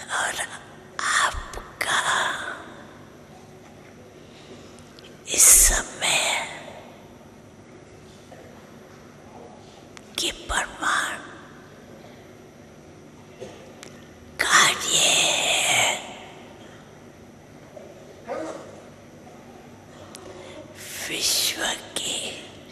और आपका इस समय के प्रमाण कार्य है। विश्व